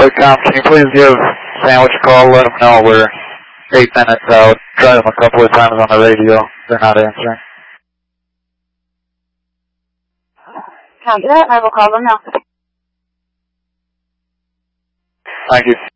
com. Can you please give Sandwich a call? Let them know we're 8 minutes out. Tried them a couple of times on the radio. They're not answering. Copy that. I will call them now. Thank you.